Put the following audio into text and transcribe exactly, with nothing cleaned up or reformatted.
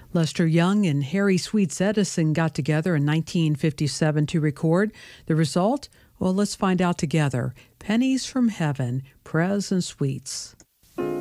Lester Young and Harry Sweets Edison got together in nineteen fifty-seven to record. The result? Well, let's find out together. Pennies from Heaven, Prez and Sweets.